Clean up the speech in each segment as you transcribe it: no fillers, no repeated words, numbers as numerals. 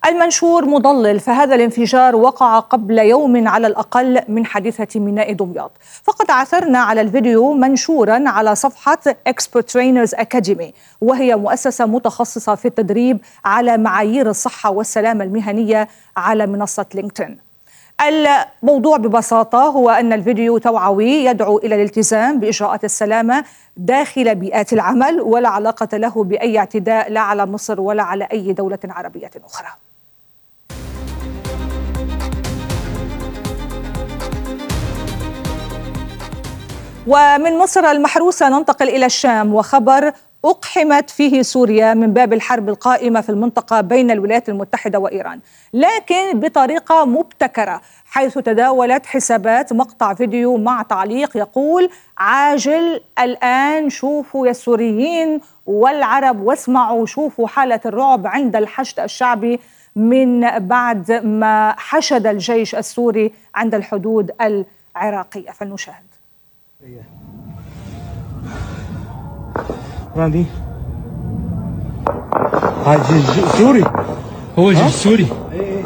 المنشور مضلل، فهذا الانفجار وقع قبل يوم على الأقل من حادثة ميناء دمياط. فقد عثرنا على الفيديو منشورا على صفحة Expert Trainers Academy، وهي مؤسسة متخصصة في التدريب على معايير الصحة والسلامة المهنية على منصة لينكدين. الموضوع ببساطة هو أن الفيديو توعوي يدعو إلى الالتزام بإجراءات السلامة داخل بيئات العمل، ولا علاقة له بأي اعتداء لا على مصر ولا على أي دولة عربية أخرى. ومن مصر المحروسة ننتقل إلى الشام، وخبر أقحمت فيه سوريا من باب الحرب القائمة في المنطقة بين الولايات المتحدة وإيران، لكن بطريقة مبتكرة، حيث تداولت حسابات مقطع فيديو مع تعليق يقول: عاجل الآن، شوفوا يا السوريين والعرب واسمعوا، شوفوا حالة الرعب عند الحشد الشعبي من بعد ما حشد الجيش السوري عند الحدود العراقية. فلنشاهد. راني هاي جيش سوري، هو الجيش السوري. ايه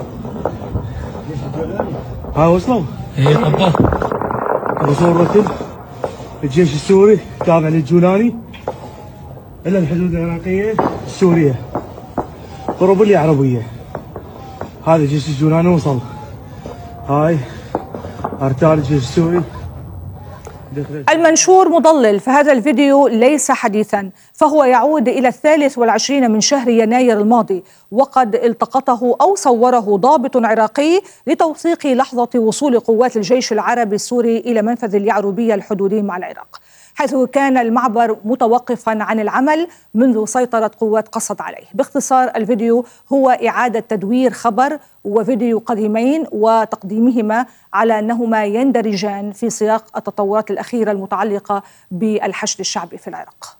ها وصلوا. ايه طبعا بصورة الجيش السوري تابع للجولاني الى الحدود العراقية السورية، طرابلس عربية. هذا جيش الجولاني وصل. هاي ارتال الجيش السوري. المنشور مضلل، فهذا الفيديو ليس حديثا، فهو يعود إلى 23 من شهر يناير الماضي، وقد التقطه أو صوره ضابط عراقي لتوثيق لحظة وصول قوات الجيش العربي السوري إلى منفذ اليعربية الحدودي مع العراق، حيث كان المعبر متوقفا عن العمل منذ سيطرة قوات قصد عليه. باختصار، الفيديو هو إعادة تدوير خبر وفيديو قديمين وتقديمهما على أنهما يندرجان في سياق التطورات الأخيرة المتعلقة بالحشد الشعبي في العراق.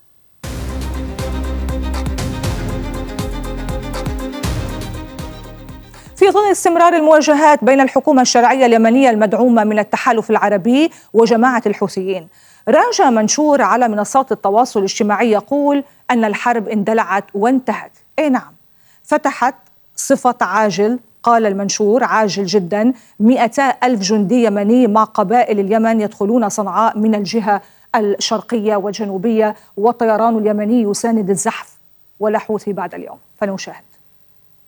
في ظل استمرار المواجهات بين الحكومة الشرعية اليمنية المدعومة من التحالف العربي وجماعة الحوثيين، راجع منشور على منصات التواصل الاجتماعي يقول أن الحرب اندلعت وانتهت. أي نعم، فتحت صفة عاجل. قال المنشور: عاجل جدا، 200,000 جندي يمني مع قبائل اليمن يدخلون صنعاء من الجهة الشرقية والجنوبية، والطيران اليمني يساند الزحف، ولا حوثي بعد اليوم. فنشاهد.